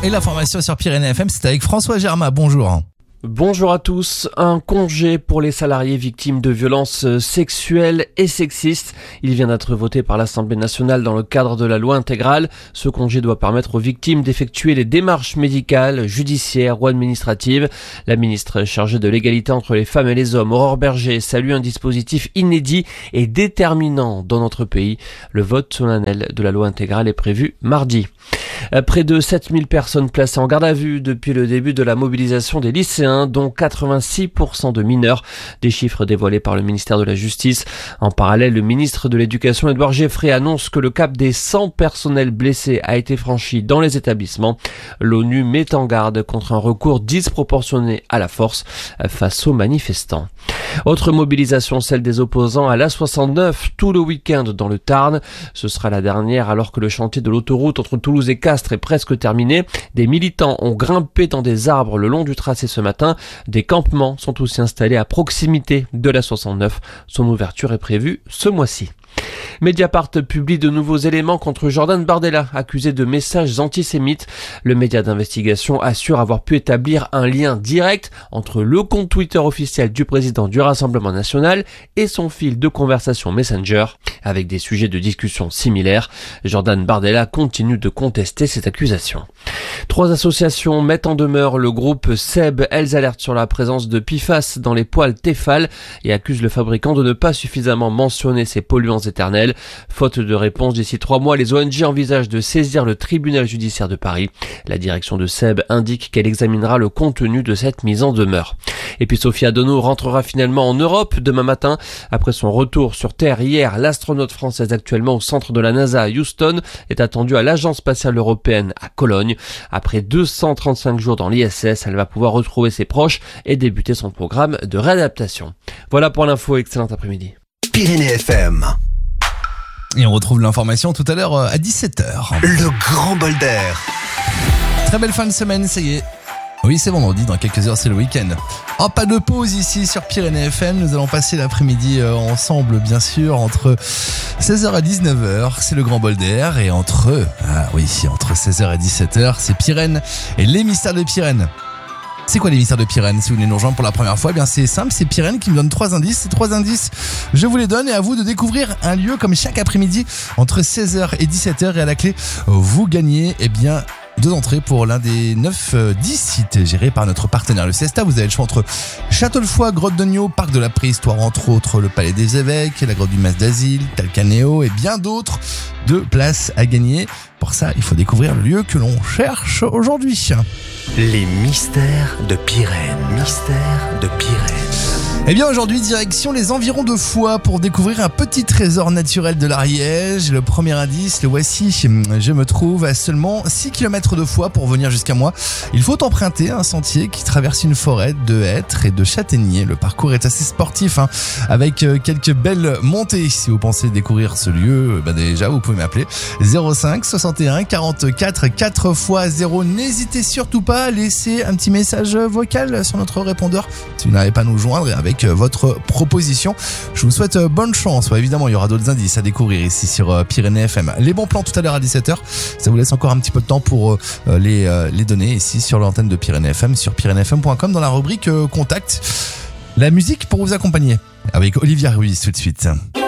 et l'information sur Pyrénées FM, c'est avec François Germain. Bonjour. Bonjour à tous. Un congé pour les salariés victimes de violences sexuelles et sexistes. Il vient d'être voté par l'Assemblée nationale dans le cadre de la loi intégrale. Ce congé doit permettre aux victimes d'effectuer les démarches médicales, judiciaires ou administratives. La ministre chargée de l'égalité entre les femmes et les hommes, Aurore Berger, salue un dispositif inédit et déterminant dans notre pays. Le vote solennel de la loi intégrale est prévu mardi. Près de 7000 personnes placées en garde à vue depuis le début de la mobilisation des lycéens, dont 86% de mineurs, des chiffres dévoilés par le ministère de la Justice. En parallèle, le ministre de l'Éducation, Édouard Geoffrey, annonce que le cap des 100 personnels blessés a été franchi dans les établissements. L'ONU met en garde contre un recours disproportionné à la force face aux manifestants. Autre mobilisation, celle des opposants à l'A69, tout le week-end dans le Tarn. Ce sera la dernière alors que le chantier de l'autoroute entre Toulouse et Castres est presque terminé. Des militants ont grimpé dans des arbres le long du tracé ce matin. Des campements sont aussi installés à proximité de l'A69. Son ouverture est prévue ce mois-ci. Mediapart publie de nouveaux éléments contre Jordan Bardella, accusé de messages antisémites. Le média d'investigation assure avoir pu établir un lien direct entre le compte Twitter officiel du président du Rassemblement national et son fil de conversation Messenger, avec des sujets de discussion similaires. Jordan Bardella continue de contester cette accusation. 3 associations mettent en demeure le groupe Seb. Elles alertent sur la présence de PFAS dans les poêles Tefal et accusent le fabricant de ne pas suffisamment mentionner ces polluants éternels. Faute de réponse d'ici 3 mois, les ONG envisagent de saisir le tribunal judiciaire de Paris. La direction de Seb indique qu'elle examinera le contenu de cette mise en demeure. Et puis Sophia Dono rentrera finalement en Europe demain matin. Après son retour sur Terre hier, l'astronaute française actuellement au centre de la NASA à Houston est attendue à l'Agence spatiale européenne à Cologne. Après 235 jours dans l'ISS, elle va pouvoir retrouver ses proches et débuter son programme de réadaptation. Voilà pour l'info, excellent après-midi. Pyrénées FM. Et on retrouve l'information tout à l'heure à 17h. Le grand bol d'air. Très belle fin de semaine, ça y est. Oui, c'est vendredi, dans quelques heures c'est le week-end. Oh, pas de pause ici sur Pyrénées FM, nous allons passer l'après-midi ensemble bien sûr, entre 16h et 19h, c'est le grand bol d'air, et entre 16h et 17h, c'est Pyrène et les mystères de Pyrène. C'est quoi les mystères de Pyrène? Si vous venez nous rejoindre pour la première fois, eh bien c'est simple, c'est Pyrène qui me donne 3 indices. Ces 3 indices, je vous les donne et à vous de découvrir un lieu comme chaque après-midi entre 16h et 17h. Et à la clé, vous gagnez 2 entrées pour l'un des 9-10 sites gérés par notre partenaire le Siesta. Vous avez le choix entre Château de Foix, Grotte d'Ogno, Parc de la Préhistoire, entre autres le Palais des Évêques, la Grotte du Mas d'Asile, Talcanéo et bien d'autres. 2 places à gagner. Pour ça, il faut découvrir le lieu que l'on cherche aujourd'hui. Les mystères de Pyrène. Mystères de Pyrène. Eh bien aujourd'hui, direction les environs de Foix pour découvrir un petit trésor naturel de l'Ariège. Le premier indice, le voici. Je me trouve à seulement 6 km de Foix. Pour venir jusqu'à moi, il faut emprunter un sentier qui traverse une forêt de hêtres et de châtaigniers. Le parcours est assez sportif, avec quelques belles montées. Si vous pensez découvrir ce lieu, déjà vous pouvez m'appeler 05 61 44 4 x 0. N'hésitez surtout pas à laisser un petit message vocal sur notre répondeur si vous n'arrivez pas à nous joindre, avec votre proposition. Je vous souhaite bonne chance. Évidemment, il y aura d'autres indices à découvrir ici sur Pyrénées FM. Les bons plans tout à l'heure à 17h. Ça vous laisse encore un petit peu de temps pour les donner ici sur l'antenne de Pyrénées FM, sur pyrénéesfm.com, dans la rubrique Contact. La musique pour vous accompagner avec Olivia Ruiz tout de suite.